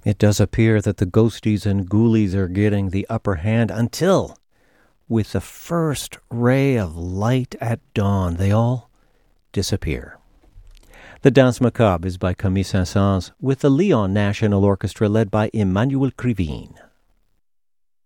It does appear that the ghosties and ghoulies are getting the upper hand until, with the first ray of light at dawn, they all disappear. The Danse Macabre is by Camille Saint-Saëns with the Lyon National Orchestra led by Emmanuel Krivine.